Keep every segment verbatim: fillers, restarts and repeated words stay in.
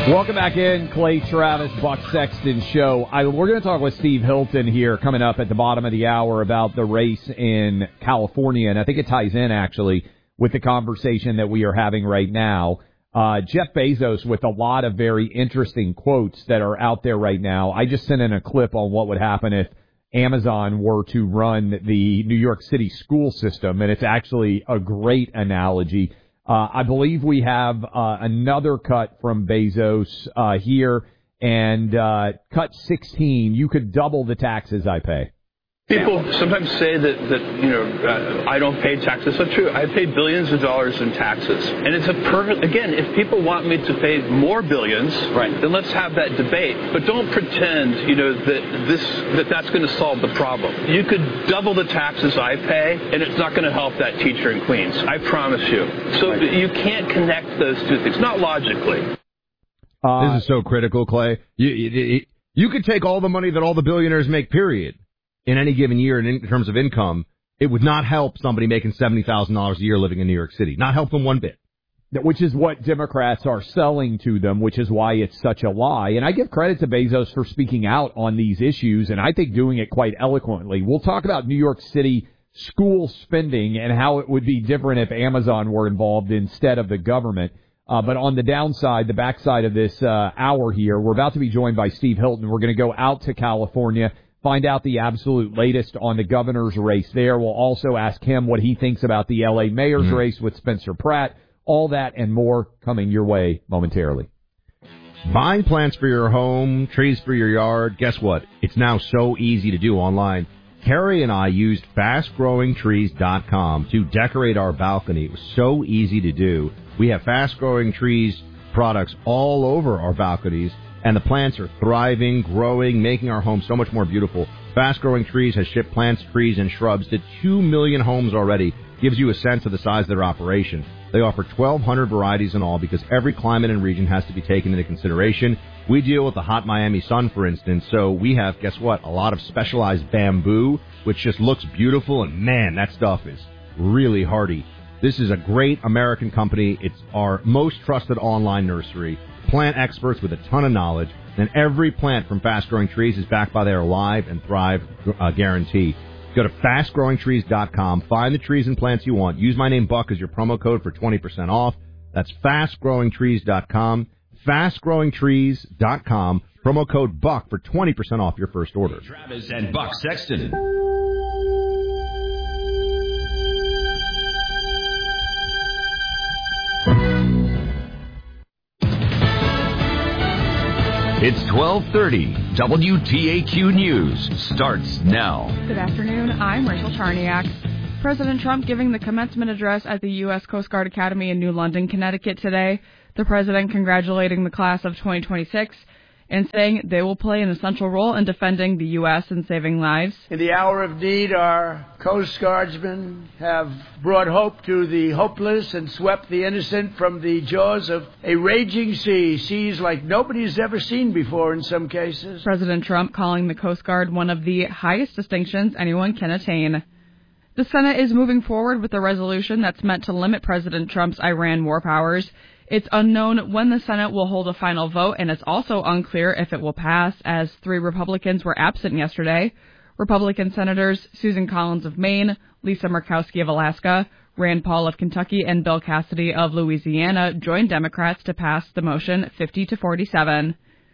Welcome back in, Clay Travis, Buck Sexton Show. I, we're going to talk with Steve Hilton here coming up at the bottom of the hour about the race in California, and I think it ties in, actually, with the conversation that we are having right now. Uh, Jeff Bezos with a lot of very interesting quotes that are out there right now. I just sent in a clip on what would happen if Amazon were to run the New York City school system, and it's actually a great analogy. Uh, I believe we have uh, another cut from Bezos uh, here, and uh, cut sixteen. You could double the taxes I pay. People sometimes say that, that you know, uh, I don't pay taxes. That's true. I pay billions of dollars in taxes. And it's a perfect, again, if people want me to pay more billions, right, then let's have that debate. But don't pretend, you know, that this that that's going to solve the problem. You could double the taxes I pay, and it's not going to help that teacher in Queens. I promise you. So right. You can't connect those two things, not logically. Uh, this is so critical, Clay. You, you, you could take all the money that all the billionaires make, period, in any given year in terms of income. It would not help somebody making seventy thousand dollars a year living in New York City. Not help them one bit. Which is what Democrats are selling to them, which is why it's such a lie. And I give credit to Bezos for speaking out on these issues, and I think doing it quite eloquently. We'll talk about New York City school spending and how it would be different if Amazon were involved instead of the government. Uh, but on the downside, the backside of this uh, hour here, we're about to be joined by Steve Hilton. We're going to go out to California, find out the absolute latest on the governor's race there. We'll also ask him what he thinks about the L A mayor's mm-hmm. race with Spencer Pratt. All that and more coming your way momentarily. Buying plants for your home, trees for your yard, guess what? It's now so easy to do online. Carrie and I used fast growing trees dot com to decorate our balcony. It was so easy to do. We have Fast Growing Trees products all over our balconies, and the plants are thriving, growing, making our home so much more beautiful. Fast Growing Trees has shipped plants, trees, and shrubs to two million homes already. Gives you a sense of the size of their operation. They offer twelve hundred varieties in all because every climate and region has to be taken into consideration. We deal with the hot Miami sun, for instance, so we have, guess what, a lot of specialized bamboo, which just looks beautiful, and man, that stuff is really hardy. This is a great American company. It's our most trusted online nursery. Plant experts with a ton of knowledge, and every plant from Fast Growing Trees is backed by their Live and Thrive uh, guarantee. Go to fast growing trees dot com, find the trees and plants you want. Use my name, Buck, as your promo code for twenty percent off. That's fast growing trees dot com, fast growing trees dot com, promo code Buck for twenty percent off your first order. Travis and Buck Sexton. It's twelve thirty. W T A Q News starts now. Good afternoon. I'm Rachel Charniak. President Trump giving the commencement address at the U S Coast Guard Academy in New London, Connecticut today. The president congratulating the class of twenty twenty-six and saying they will play an essential role in defending the U S and saving lives. In the hour of need, our Coast Guardsmen have brought hope to the hopeless and swept the innocent from the jaws of a raging sea, seas like nobody's ever seen before in some cases. President Trump calling the Coast Guard one of the highest distinctions anyone can attain. The Senate is moving forward with a resolution that's meant to limit President Trump's Iran war powers. It's unknown when the Senate will hold a final vote, and it's also unclear if it will pass, as three Republicans were absent yesterday. Republican Senators Susan Collins of Maine, Lisa Murkowski of Alaska, Rand Paul of Kentucky, and Bill Cassidy of Louisiana joined Democrats to pass the motion fifty to forty-seven.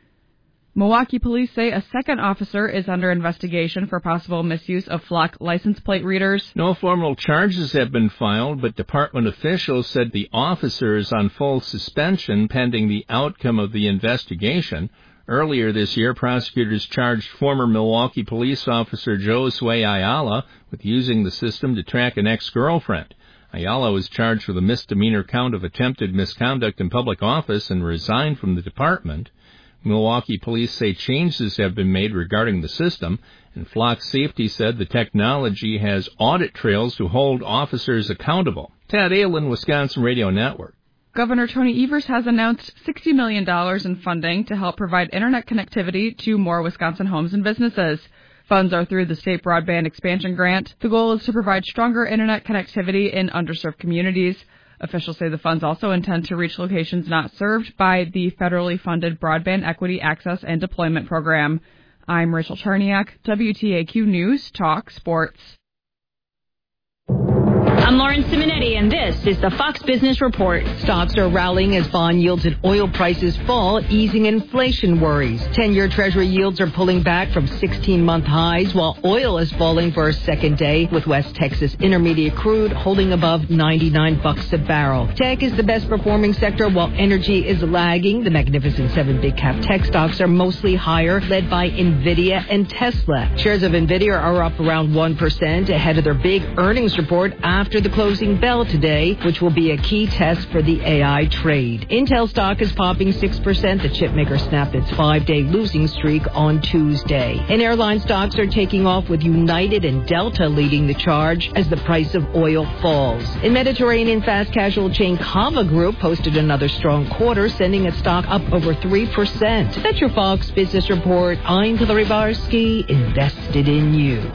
Milwaukee police say a second officer is under investigation for possible misuse of Flock license plate readers. No formal charges have been filed, but department officials said the officer is on full suspension pending the outcome of the investigation. Earlier this year, prosecutors charged former Milwaukee police officer Josue Ayala with using the system to track an ex-girlfriend. Ayala was charged with a misdemeanor count of attempted misconduct in public office and resigned from the department. Milwaukee police say changes have been made regarding the system, and Flock Safety said the technology has audit trails to hold officers accountable. Tad Aylin, Wisconsin Radio Network. Governor Tony Evers has announced sixty million dollars in funding to help provide Internet connectivity to more Wisconsin homes and businesses. Funds are through the State Broadband Expansion Grant. The goal is to provide stronger Internet connectivity in underserved communities. Officials say the funds also intend to reach locations not served by the federally funded Broadband Equity Access and Deployment Program. I'm Rachel Cherniak, W T A Q News Talk Sports. I'm Lauren Simonetti, and this is the Fox Business Report. Stocks are rallying as bond yields and oil prices fall, easing inflation worries. ten-year Treasury yields are pulling back from sixteen-month highs, while oil is falling for a second day, with West Texas Intermediate crude holding above ninety-nine bucks a barrel. Tech is the best performing sector, while energy is lagging. The Magnificent Seven big cap tech stocks are mostly higher, led by NVIDIA and Tesla. Shares of NVIDIA are up around one percent ahead of their big earnings report after the closing bell today, which will be a key test for the A I trade. Intel stock is popping six percent. The chipmaker snapped its five-day losing streak on Tuesday. And airline stocks are taking off, with United and Delta leading the charge as the price of oil falls. In Mediterranean fast casual chain Cava Group posted another strong quarter, sending its stock up over three percent. That's your Fox Business Report. I'm Hillary Barsky, invested in you.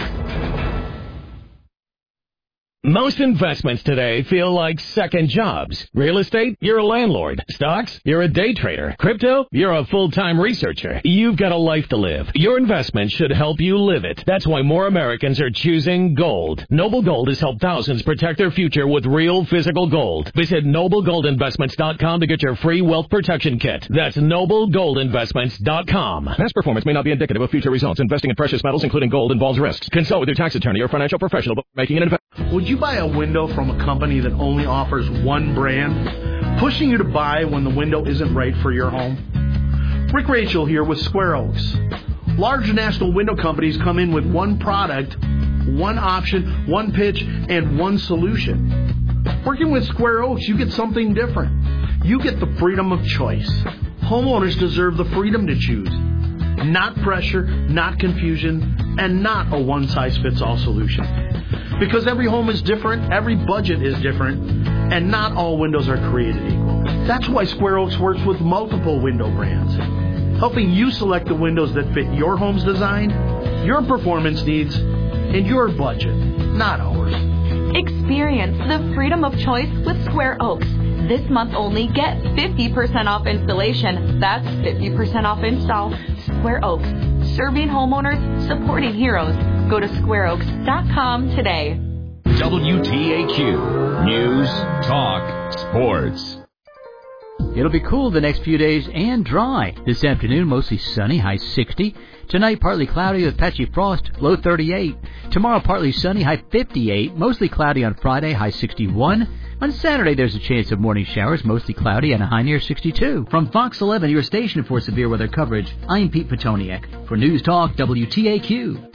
Most investments today feel like second jobs. Real estate? You're a landlord. Stocks? You're a day trader. Crypto? You're a full-time researcher. You've got a life to live. Your investment should help you live it. That's why more Americans are choosing gold. Noble Gold has helped thousands protect their future with real physical gold. Visit noble gold investments dot com to get your free wealth protection kit. That's noble gold investments dot com. Past performance may not be indicative of future results. Investing in precious metals, including gold, involves risks. Consult with your tax attorney or financial professional before making an investment. Would you buy a window from a company that only offers one brand, pushing you to buy when the window isn't right for your home? Rick Rachel here with Square Oaks. Large national window companies come in with one product, one option, one pitch, and one solution. Working with Square Oaks, you get something different. You get the freedom of choice. Homeowners deserve the freedom to choose. Not pressure, not confusion, and not a one-size-fits-all solution. Because every home is different, every budget is different, and not all windows are created equal. That's why Square Oaks works with multiple window brands, helping you select the windows that fit your home's design, your performance needs, and your budget, not ours. Experience the freedom of choice with Square Oaks. This month only, get fifty percent off installation. That's fifty percent off install. Square Oaks, serving homeowners, supporting heroes. Go to square oaks dot com today. W T A Q News, Talk, Sports. It'll be cool the next few days and dry. This afternoon, mostly sunny, high sixty. Tonight, partly cloudy with patchy frost, low thirty-eight. Tomorrow, partly sunny, high fifty-eight. Mostly cloudy on Friday, high sixty-one. On Saturday, there's a chance of morning showers, mostly cloudy, and a high near sixty-two. From Fox eleven, your station for severe weather coverage, I'm Pete Petoniak. For News Talk, W T A Q.